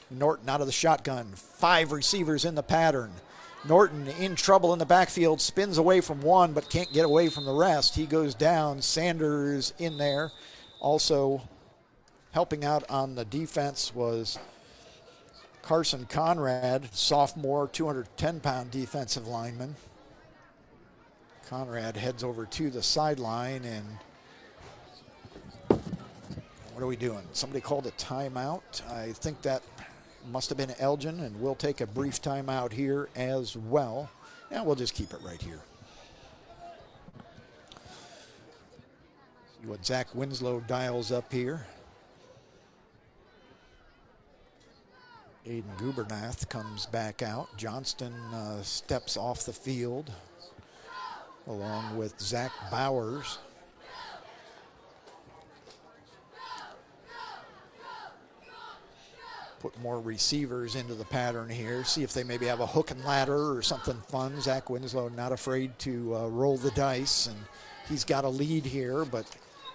Norton out of the shotgun. 5 receivers in the pattern. Norton in trouble in the backfield, spins away from one but can't get away from the rest. He goes down. Sanders in there. Also helping out on the defense was Carson Conrad, sophomore, 210-pound defensive lineman. Conrad heads over to the sideline, and what are we doing? Somebody called a timeout. I think that must have been Elgin, and we'll take a brief timeout here as well. And we'll just keep it right here. See what Zach Winslow dials up here. Aiden Gubernath comes back out. Johnston steps off the field along with Zach Bowers. Put more receivers into the pattern here. See if they maybe have a hook and ladder or something fun. Zach Winslow not afraid to roll the dice, and he's got a lead here, but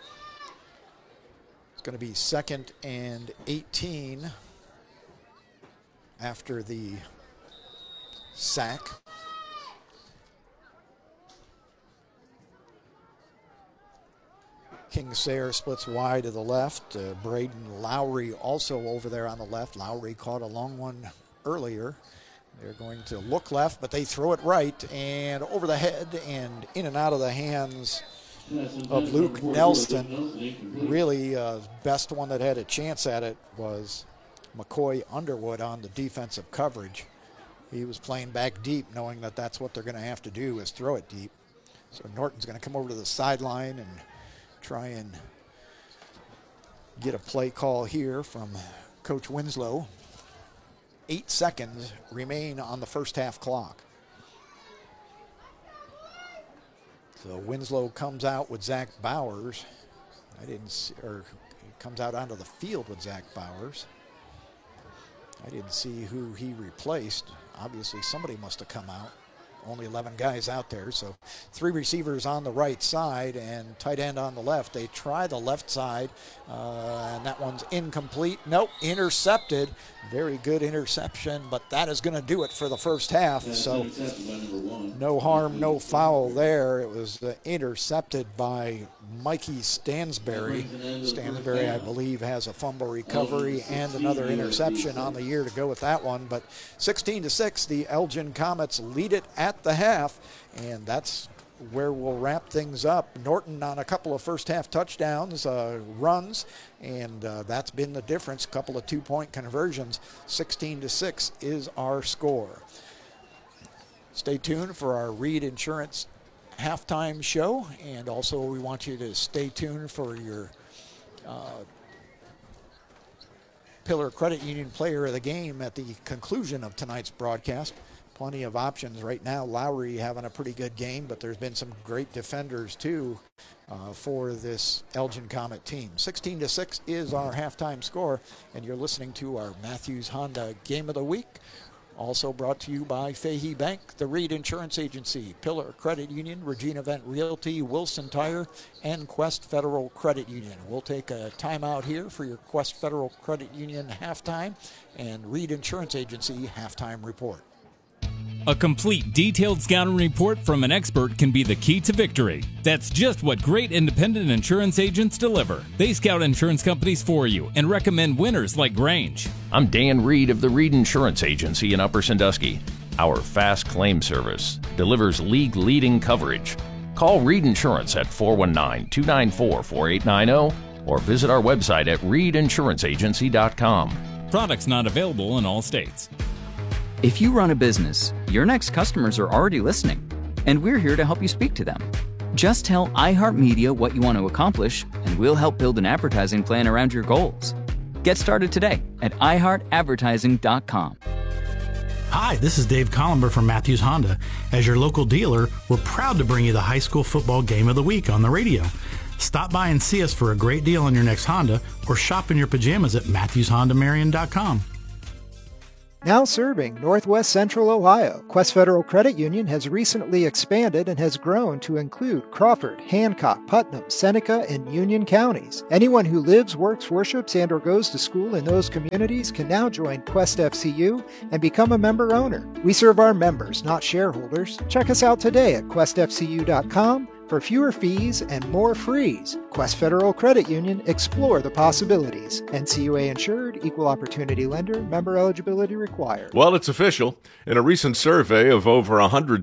it's going to be 2nd and 18 after the sack. Kingsayer splits wide to the left. Braden Lowry also over there on the left. Lowry caught a long one earlier. They're going to look left, but they throw it right and over the head and in and out of the hands of Luke Nelson. Really, best one that had a chance at it was McCoy Underwood on the defensive coverage. He was playing back deep, knowing that that's what they're going to have to do is throw it deep. So Norton's going to come over to the sideline and try and get a play call here from Coach Winslow. 8 seconds remain on the first half clock. So Winslow comes out with Zach Bowers. He comes out onto the field with Zach Bowers. I didn't see who he replaced. Obviously somebody must have come out. Only 11 guys out there, so 3 receivers on the right side and tight end on the left. They try the left side, and that one's incomplete. Nope, intercepted. Very good interception, but that is going to do it for the first half. So no harm, no foul there. It was intercepted by Mikey Stansberry. Stansberry, I believe, has a fumble recovery and another interception on the year to go with that one. But 16-6, the Elgin Comets lead it at the half, and that's where we'll wrap things up. Norton on a couple of first half touchdowns, runs, and that's been the difference. A couple of 2-point conversions. 16-6 is our score. Stay tuned for our Reed Insurance halftime show, and also we want you to stay tuned for your Pillar Credit Union Player of the Game at the conclusion of tonight's broadcast. Plenty of options right now. Lowry having a pretty good game, but there's been some great defenders too for this Elgin Comet team. 16-6 is our halftime score, and you're listening to our Matthews Honda Game of the Week. Also brought to you by Fahey Bank, the Reed Insurance Agency, Pillar Credit Union, Regina Vent Realty, Wilson Tire, and Quest Federal Credit Union. We'll take a timeout here for your Quest Federal Credit Union halftime and Reed Insurance Agency halftime report. A complete, detailed scouting report from an expert can be the key to victory. That's just what great independent insurance agents deliver. They scout insurance companies for you and recommend winners like Grange. I'm Dan Reed of the Reed Insurance Agency in Upper Sandusky. Our fast claim service delivers league-leading coverage. Call Reed Insurance at 419-294-4890 or visit our website at reedinsuranceagency.com. Products not available in all states. If you run a business, your next customers are already listening, and we're here to help you speak to them. Just tell iHeartMedia what you want to accomplish, and we'll help build an advertising plan around your goals. Get started today at iHeartAdvertising.com. Hi, this is Dave Collimber from Matthews Honda. As your local dealer, we're proud to bring you the high school football game of the week on the radio. Stop by and see us for a great deal on your next Honda, or shop in your pajamas at MatthewsHondaMarion.com. Now serving Northwest Central Ohio, Quest Federal Credit Union has recently expanded and has grown to include Crawford, Hancock, Putnam, Seneca, and Union counties. Anyone who lives, works, worships, and or goes to school in those communities can now join Quest FCU and become a member owner. We serve our members, not shareholders. Check us out today at questfcu.com for fewer fees and more frees. Quest Federal Credit Union, explore the possibilities. NCUA insured, equal opportunity lender, member eligibility required. Well, it's official. In a recent survey of over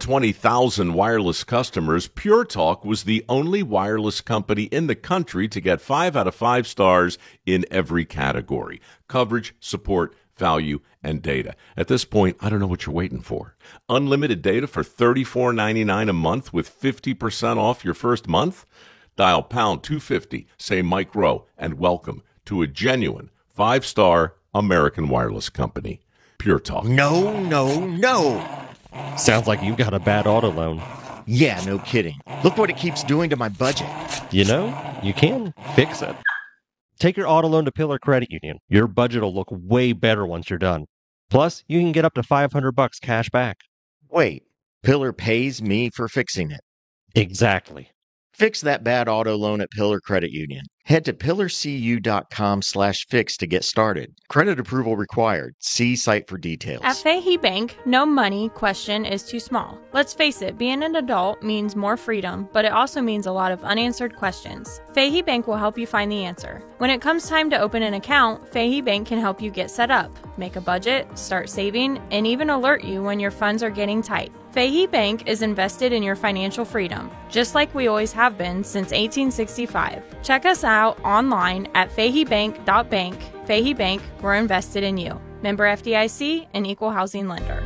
120,000 wireless customers, Pure Talk was the only wireless company in the country to get 5 out of 5 stars in every category: coverage, support, value, and data. At this point, I don't know what you're waiting for. Unlimited data for $34.99 a month with 50% off your first month? Dial pound 250, say Mike Rowe, and welcome to a genuine 5-star American wireless company. Pure Talk. No, no, no. Sounds like you've got a bad auto loan. Yeah, no kidding. Look what it keeps doing to my budget. You know, you can fix it. Take your auto loan to Pillar Credit Union. Your budget will look way better once you're done. Plus, you can get up to $500 cash back. Wait, Pillar pays me for fixing it. Exactly. Fix that bad auto loan at Pillar Credit Union. Head to pillarcu.com/fix to get started. Credit approval required. See site for details. At Fahey Bank, no money question is too small. Let's face it, being an adult means more freedom, but it also means a lot of unanswered questions. Fahey Bank will help you find the answer. When it comes time to open an account, Fahey Bank can help you get set up, make a budget, start saving, and even alert you when your funds are getting tight. Fahey Bank is invested in your financial freedom, just like we always have been since 1865. Check us out online at faheybank.bank. Fahey Bank, we're invested in you. Member FDIC, an equal housing lender.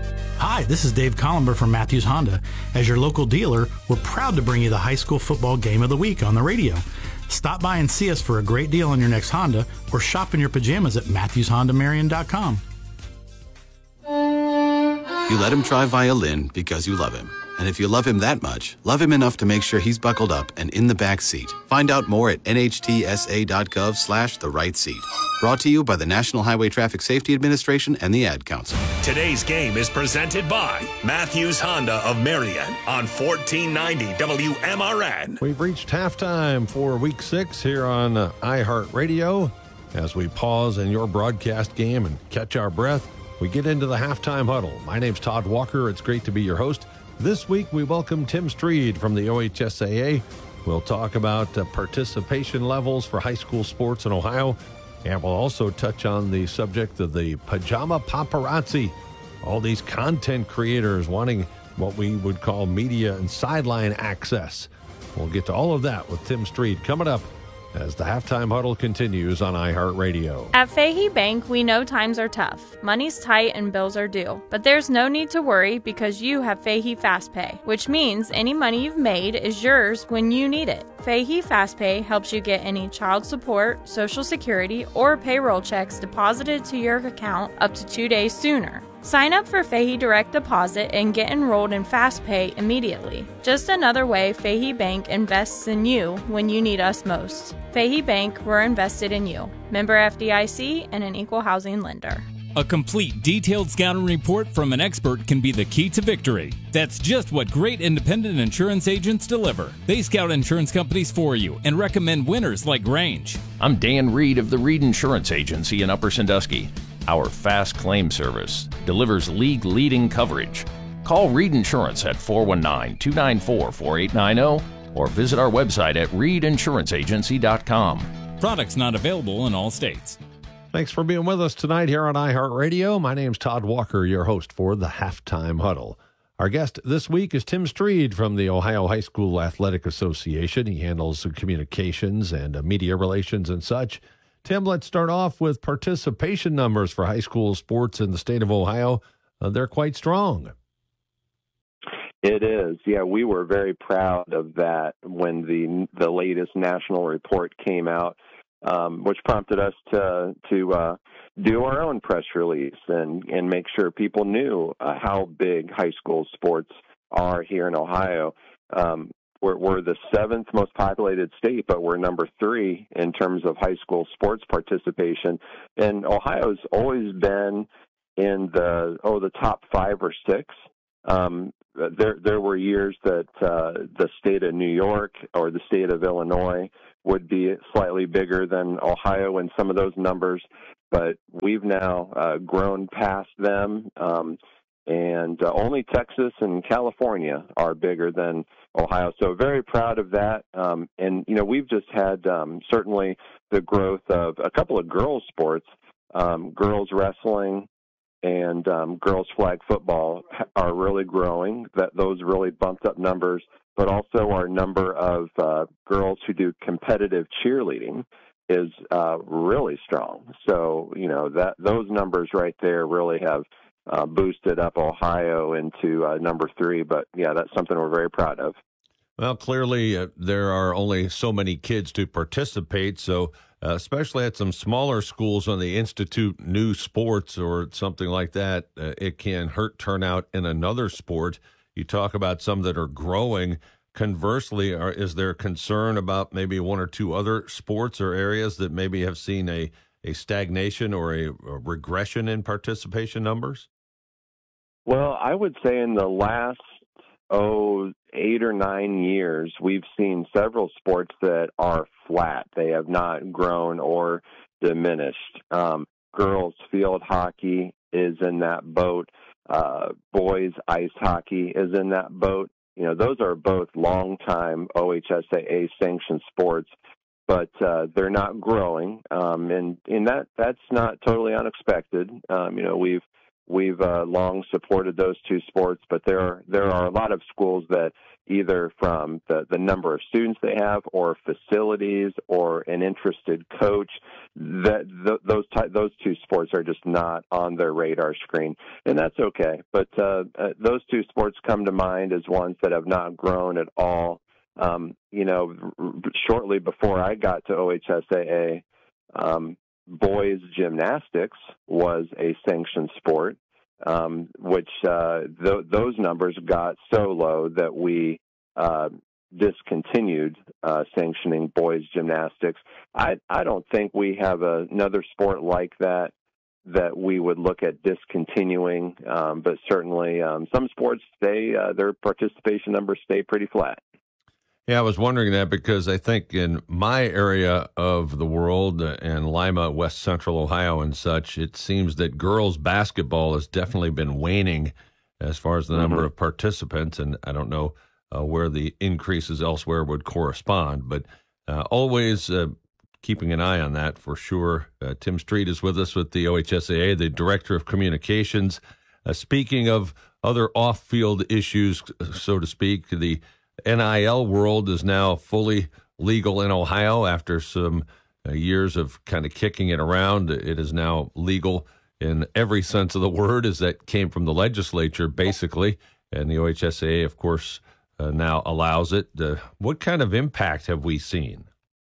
Hi, this is Dave Collimber from Matthews Honda. As your local dealer, we're proud to bring you the high school football game of the week on the radio. Stop by and see us for a great deal on your next Honda, or shop in your pajamas at MatthewsHondaMarion.com. You let him try violin because you love him. And if you love him that much, love him enough to make sure he's buckled up and in the back seat. Find out more at nhtsa.gov/the-right-seat. Brought to you by the National Highway Traffic Safety Administration and the Ad Council. Today's game is presented by Matthews Honda of Marion on 1490 WMRN. We've reached halftime for Week 6 here on iHeartRadio. As we pause in your broadcast game and catch our breath, we get into the halftime huddle. My name's Todd Walker. It's great to be your host. This week, we welcome Tim Streed from the OHSAA. We'll talk about participation levels for high school sports in Ohio, and we'll also touch on the subject of the pajama paparazzi. All these content creators wanting what we would call media and sideline access. We'll get to all of that with Tim Streed coming up as the halftime huddle continues on iHeartRadio. At Fahey Bank, we know times are tough. Money's tight and bills are due. But there's no need to worry because you have Fahey FastPay, which means any money you've made is yours when you need it. Fahey FastPay helps you get any child support, Social Security, or payroll checks deposited to your account up to 2 days sooner. Sign up for Fahey Direct Deposit and get enrolled in FastPay immediately. Just another way Fahey Bank invests in you when you need us most. Fahey Bank, we're invested in you. Member FDIC and an equal housing lender. A complete, detailed scouting report from an expert can be the key to victory. That's just what great independent insurance agents deliver. They scout insurance companies for you and recommend winners like Grange. I'm Dan Reed of the Reed Insurance Agency in Upper Sandusky. Our fast claim service delivers league-leading coverage. Call Reed Insurance at 419-294-4890 or visit our website at reedinsuranceragency.com. Products not available in all states. Thanks for being with us tonight here on iHeartRadio. My name's Todd Walker, your host for the Halftime Huddle. Our guest this week is Tim Streed from the Ohio High School Athletic Association. He handles communications and media relations and such. Tim, let's start off with participation numbers for high school sports in the state of Ohio. They're quite strong. It is. Yeah, we were very proud of that when the latest national report came out, which prompted us to do our own press release and make sure people knew how big high school sports are here in Ohio. We're the 7th most populated state, but we're number 3 in terms of high school sports participation. And Ohio's always been in the top 5 or 6. There were years that the state of New York or the state of Illinois would be slightly bigger than Ohio in some of those numbers, but we've now grown past them, and only Texas and California are bigger than Ohio. So very proud of that. And, we've just had certainly the growth of a couple of girls' sports, girls wrestling, and girls flag football are really growing. Those really bumped up numbers, but also our number of girls who do competitive cheerleading is really strong. So those numbers right there really have boosted up Ohio into number 3. But yeah, that's something we're very proud of. Well, clearly there are only so many kids to participate, so especially at some smaller schools on the Institute New Sports or something like that, it can hurt turnout in another sport. You talk about some that are growing. Conversely, is there concern about maybe one or two other sports or areas that maybe have seen a stagnation or a regression in participation numbers? Well, I would say in the last 8 or 9 years, we've seen several sports that are flat. They have not grown or diminished. Girls field hockey is in that boat. Boys ice hockey is in that boat. Those are both longtime OHSAA sanctioned sports, but they're not growing. And that's not totally unexpected. We've long supported those two sports, but there are a lot of schools that either from the number of students they have or facilities or an interested coach, that those two sports are just not on their radar screen, and that's okay. But those two sports come to mind as ones that have not grown at all. Shortly before I got to OHSAA, boys gymnastics was a sanctioned sport, which those numbers got so low that we discontinued sanctioning boys gymnastics. I don't think we have another sport like that we would look at discontinuing, but certainly some sports their participation numbers stay pretty flat. Yeah, I was wondering that because I think in my area of the world, in Lima, West Central Ohio and such, it seems that girls basketball has definitely been waning as far as the number of participants, and I don't know where the increases elsewhere would correspond, but always keeping an eye on that for sure. Tim Street is with us with the OHSAA, the Director of Communications. Speaking of other off-field issues, so to speak, the NIL world is now fully legal in Ohio after some years of kind of kicking it around. It is now legal in every sense of the word, as that came from the legislature, basically, and the OHSAA, of course, now allows it. What kind of impact have we seen?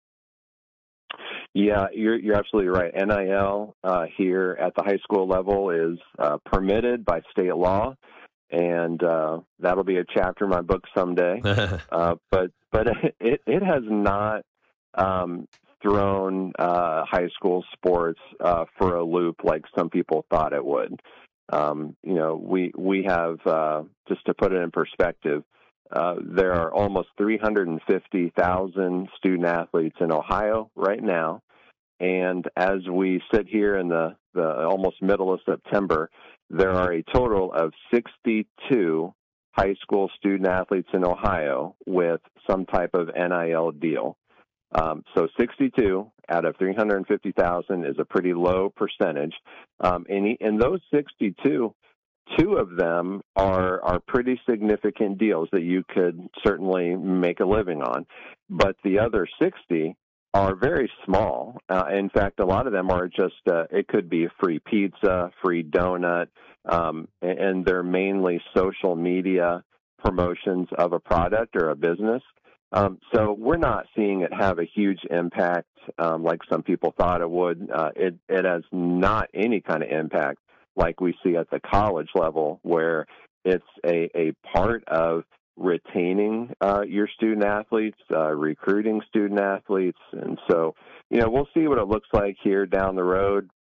Yeah, you're absolutely right. NIL here at the high school level is permitted by state law. And that'll be a chapter in my book someday. But it has not thrown high school sports for a loop like some people thought it would. We have, just to put it in perspective, there are almost 350,000 student athletes in Ohio right now. And as we sit here in the almost middle of September, there are a total of 62 high school student athletes in Ohio with some type of NIL deal. So 62 out of 350,000 is a pretty low percentage. And those 62, 2 of them are pretty significant deals that you could certainly make a living on. But the other 60 are very small. In fact, a lot of them are just, it could be a free pizza, free donut, and they're mainly social media promotions of a product or a business. So we're not seeing it have a huge impact like some people thought it would. It has not any kind of impact like we see at the college level, where it's a part of retaining your student athletes, recruiting student athletes. And so, we'll see what it looks like here down the road. But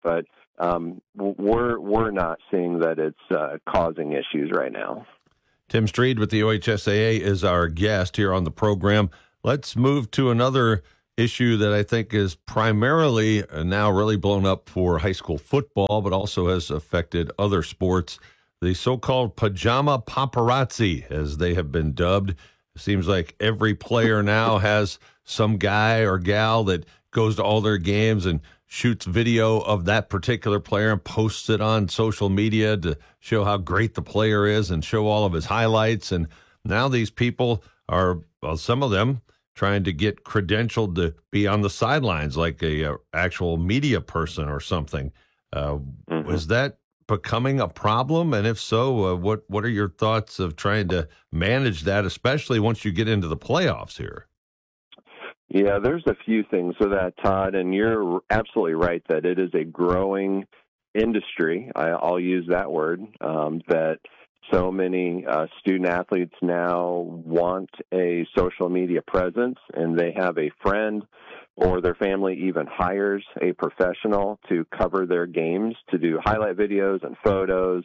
we're not seeing that it's causing issues right now. Tim Streed with the OHSAA is our guest here on the program. Let's move to another issue that I think is primarily now really blown up for high school football, but also has affected other sports. The so-called pajama paparazzi, as they have been dubbed. It seems like every player now has some guy or gal that goes to all their games and shoots video of that particular player and posts it on social media to show how great the player is and show all of his highlights. And now these people are, well, some of them trying to get credentialed to be on the sidelines like a actual media person or something. Was that becoming a problem? And if so, what are your thoughts of trying to manage that, especially once you get into the playoffs here? Yeah, there's a few things with that, Todd, and you're absolutely right that it is a growing industry. I'll use that word, that so many student athletes now want a social media presence, and they have a friend or their family even hires a professional to cover their games, to do highlight videos and photos.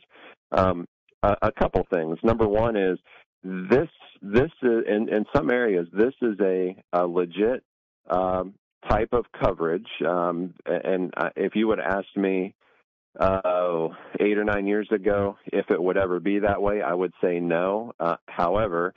A couple things. Number one is this is in some areas, this is a legit type of coverage. And if you would ask me 8 or 9 years ago if it would ever be that way, I would say no. However,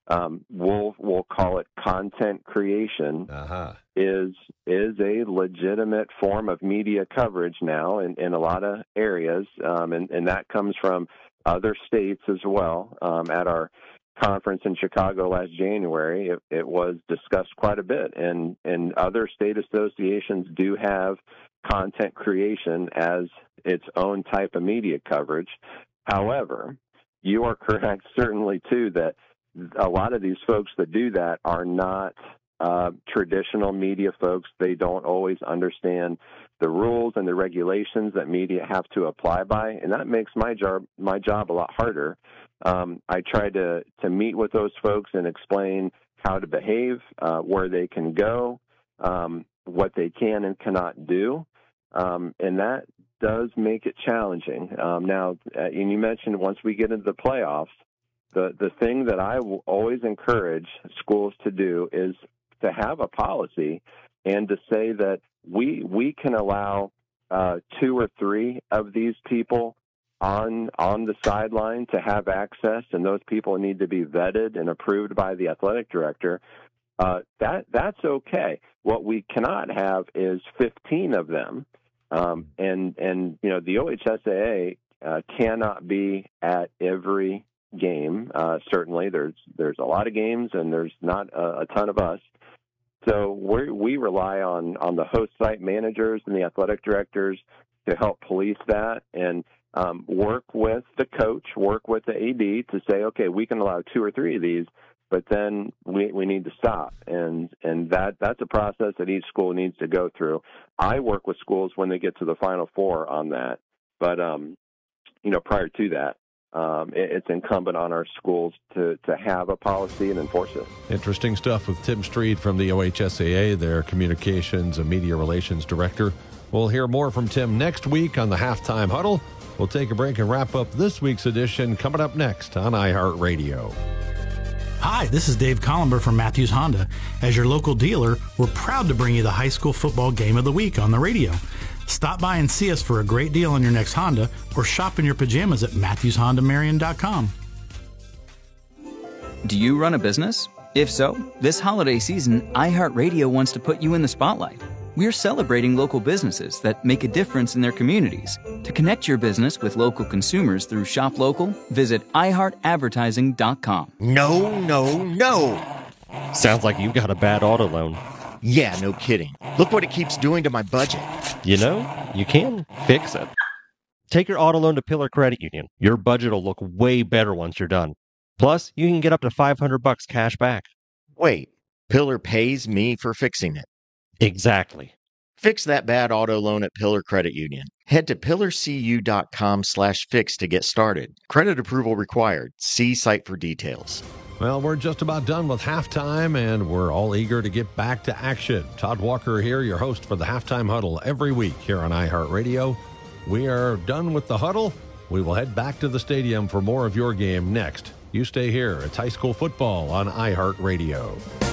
we'll call it content creation. Is a legitimate form of media coverage now in a lot of areas, and that comes from other states as well. At our conference in Chicago last January, it was discussed quite a bit, and other state associations do have content creation as its own type of media coverage. However, you are correct certainly too that a lot of these folks that do that are not traditional media folks. They don't always understand the rules and the regulations that media have to apply by, and that makes my job a lot harder. I try to meet with those folks and explain how to behave, where they can go, what they can and cannot do, and that does make it challenging. Now, and you mentioned once we get into the playoffs, the thing that I will always encourage schools to do is to have a policy and to say that we can allow 2 or 3 of these people on the sideline to have access, and those people need to be vetted and approved by the athletic director. That's okay. What we cannot have is 15 of them, and you know, the OHSAA cannot be at every game. Certainly, there's a lot of games, and there's not a ton of us. So we rely on the host site managers and the athletic directors to help police that and work with the coach, work with the AD to say, okay, we can allow 2 or 3 of these, but then we need to stop. And that's a process that each school needs to go through. I work with schools when they get to the Final Four on that. But, you know, prior to that, it's incumbent on our schools to have a policy and enforce it. Interesting stuff with Tim Streed from the OHSAA, their Communications and Media Relations Director. We'll hear more from Tim next week on the Halftime Huddle. We'll take a break and wrap up this week's edition coming up next on iHeartRadio. Hi, this is Dave Collimber from Matthews Honda. As your local dealer, we're proud to bring you the high school football game of the week on the radio. Stop by and see us for a great deal on your next Honda, or shop in your pajamas at MatthewsHondaMarion.com. Do you run a business? If so, this holiday season, iHeartRadio wants to put you in the spotlight. We're celebrating local businesses that make a difference in their communities. To connect your business with local consumers through Shop Local, visit iHeartAdvertising.com. No. Sounds like you've got a bad auto loan. Yeah, no kidding. Look what it keeps doing to my budget. You know, you can fix it. Take your auto loan to Pillar Credit Union. Your budget will look way better once you're done. Plus, you can get up to $500 cash back. Wait, Pillar pays me for fixing it? Exactly. Fix that bad auto loan at Pillar Credit Union. Head to pillarcu.com/fix to get started. Credit approval required. See site for details. Well, we're just about done with halftime, and we're all eager to get back to action. Todd Walker here, your host for the Halftime Huddle every week here on iHeartRadio. We are done with the huddle. We will head back to the stadium for more of your game next. You stay here. It's high school football on iHeartRadio.